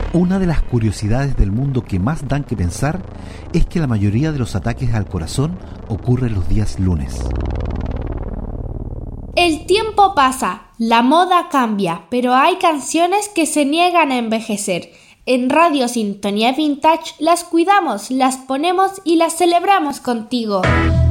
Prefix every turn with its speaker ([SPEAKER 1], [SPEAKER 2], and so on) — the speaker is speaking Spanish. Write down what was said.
[SPEAKER 1] Una de las curiosidades del mundo que más dan que pensar es que la mayoría de los ataques al corazón ocurren los días lunes.
[SPEAKER 2] El tiempo pasa, la moda cambia, pero hay canciones que se niegan a envejecer. En Radio Sintonía Vintage las cuidamos, las ponemos y las celebramos contigo.